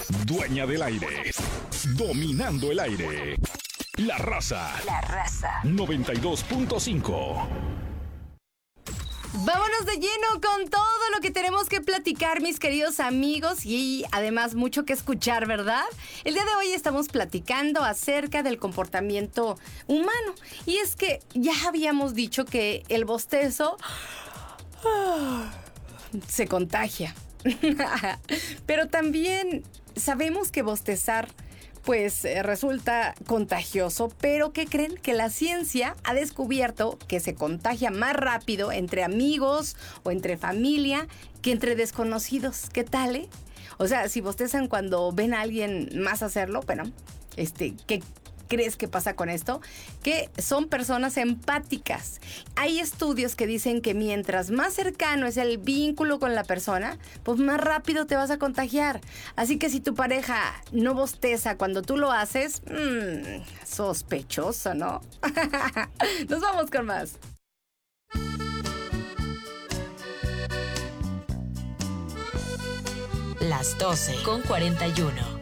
Dueña del aire. Dominando el aire. La Raza. 92.5. Vámonos de lleno con todo lo que tenemos que platicar, mis queridos amigos, y además mucho que escuchar, ¿verdad? El día de hoy estamos platicando acerca del comportamiento humano. Y es que ya habíamos dicho que el bostezo se contagia. Pero también sabemos que bostezar pues resulta contagioso, pero ¿qué creen? Que la ciencia ha descubierto que se contagia más rápido entre amigos o entre familia que entre desconocidos. ¿Qué tal, eh? O sea, si bostezan cuando ven a alguien más hacerlo, bueno, ¿qué crees que pasa con esto? Que son personas empáticas. Hay estudios que dicen que mientras más cercano es el vínculo con la persona, pues más rápido te vas a contagiar. Así que si tu pareja no bosteza cuando tú lo haces, sospechoso, ¿no? Nos vamos con más. Las 12:41.